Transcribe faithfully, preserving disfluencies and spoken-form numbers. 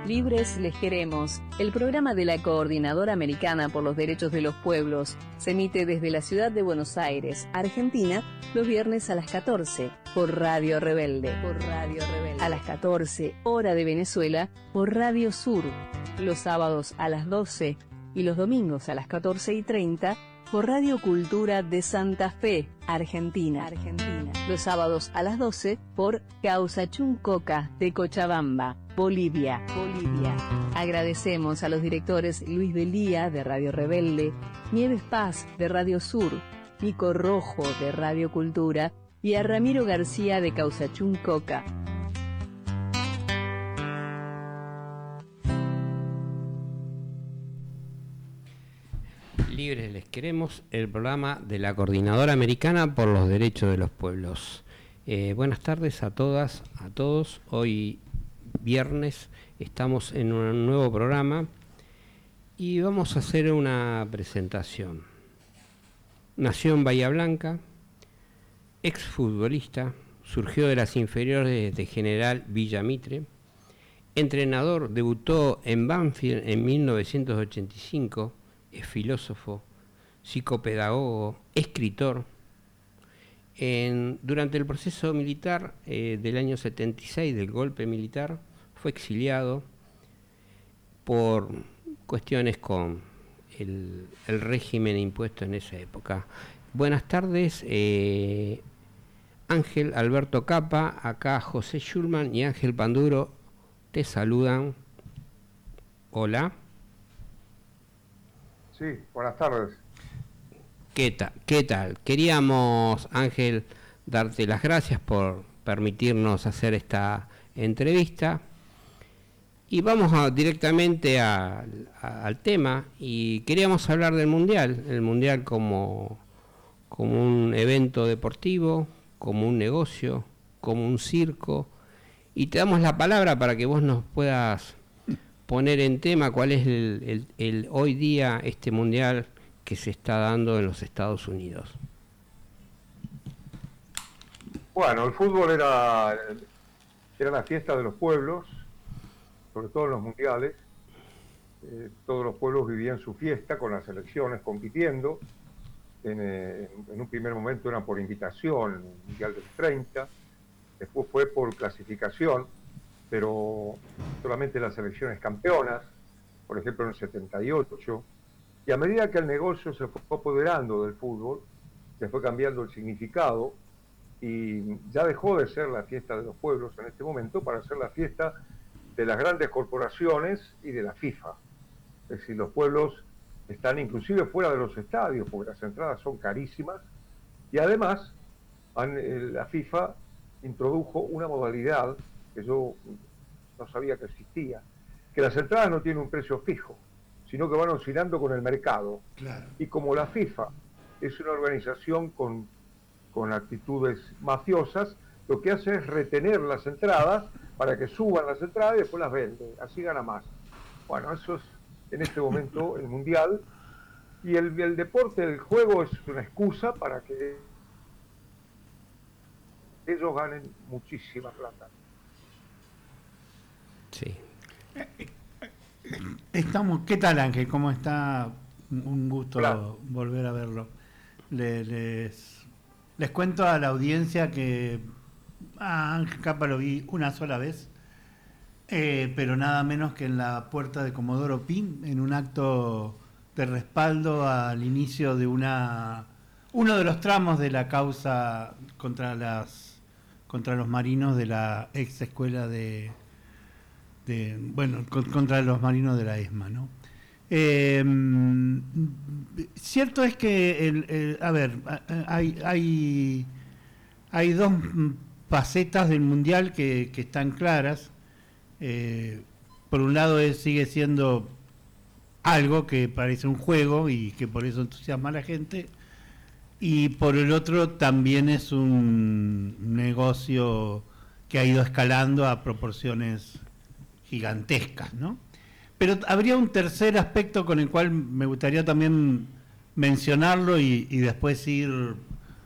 Libres les queremos, el programa de la Coordinadora Americana por los Derechos de los Pueblos, se emite desde la ciudad de Buenos Aires, Argentina, los viernes a las catorce, por Radio Rebelde. Por Radio Rebelde. A las catorce, hora de Venezuela, por Radio Sur. Los sábados a las doce y los domingos a las catorce y treinta, por Radio Cultura de Santa Fe, Argentina. Argentina. Los sábados a las doce, por Causachuncoca de Cochabamba, Bolivia. Bolivia. Agradecemos a los directores Luis Belía de Radio Rebelde, Nieves Paz de Radio Sur, Nico Rojo de Radio Cultura y a Ramiro García de Causachuncoca. Libres les queremos, el programa de la Coordinadora Americana por los Derechos de los Pueblos. Eh, buenas tardes a todas, a todos. Hoy viernes estamos en un nuevo programa y vamos a hacer una presentación. Nació en Bahía Blanca, exfutbolista, surgió de las inferiores de General Villa Mitre, entrenador, debutó en Banfield en mil novecientos ochenta y cinco, es filósofo, psicopedagogo, escritor. En, durante el proceso militar eh, del año setenta y seis, del golpe militar, fue exiliado por cuestiones con el, el régimen impuesto en esa época. Buenas tardes, eh, Ángel Alberto Capa, acá José Schulman y Ángel Panduro te saludan. Hola. Sí, buenas tardes. ¿Qué tal? ¿Qué tal? Queríamos, Ángel, darte las gracias por permitirnos hacer esta entrevista y vamos a, directamente a, a, al tema, y queríamos hablar del Mundial, el Mundial como, como un evento deportivo, como un negocio, como un circo, y te damos la palabra para que vos nos puedas poner en tema cuál es el, el, el hoy día este mundial que se está dando en los Estados Unidos. Bueno, el fútbol era, era la fiesta de los pueblos, sobre todo en los mundiales. Eh, todos los pueblos vivían su fiesta con las selecciones compitiendo. En, eh, en un primer momento era por invitación, en el Mundial del treinta, después fue por clasificación, pero solamente las selecciones campeonas, por ejemplo en el setenta y ocho, y a medida que el negocio se fue apoderando del fútbol, se fue cambiando el significado, y ya dejó de ser la fiesta de los pueblos en este momento para ser la fiesta de las grandes corporaciones y de la FIFA. Es decir, los pueblos están inclusive fuera de los estadios, porque las entradas son carísimas, y además han, eh, la FIFA introdujo una modalidad que yo no sabía que existía, que las entradas no tienen un precio fijo, sino que van oscilando con el mercado. Claro. Y como la FIFA es una organización con, con actitudes mafiosas, lo que hace es retener las entradas para que suban las entradas y después las vende, así gana más. Bueno, eso es en este momento el Mundial, y el, el deporte, el juego es una excusa para que ellos ganen muchísima plata. Sí. Estamos, ¿qué tal, Ángel? ¿Cómo está? Un gusto Claro. volver a verlo. Les, les, les cuento a la audiencia que a Ángel Capa lo vi una sola vez, eh, pero nada menos que en la puerta de Comodoro Pi, en un acto de respaldo al inicio de una uno de los tramos de la causa contra las contra los marinos de la ex escuela de De, bueno, con, contra los marinos de la ESMA, ¿no? Eh, cierto es que, el, el, a ver, hay, hay, hay dos facetas del Mundial que, que están claras. Eh, por un lado es, sigue siendo algo que parece un juego y que por eso entusiasma a la gente, y por el otro también es un negocio que ha ido escalando a proporciones gigantescas, ¿no? Pero habría un tercer aspecto con el cual me gustaría también mencionarlo y, y después ir